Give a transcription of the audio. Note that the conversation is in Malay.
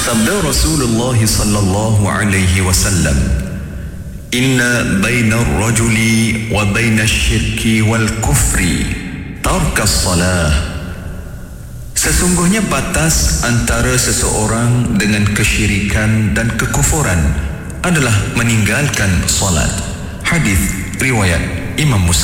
Sabda Rasulullah sallallahu alaihi wasallam, "Inna baina ar-rajuli wa baina asy-syirki wal kufri tarkas salah." Sesungguhnya batas antara seseorang dengan kesyirikan dan kekufuran adalah meninggalkan salat. Hadis riwayat Imam Muslim.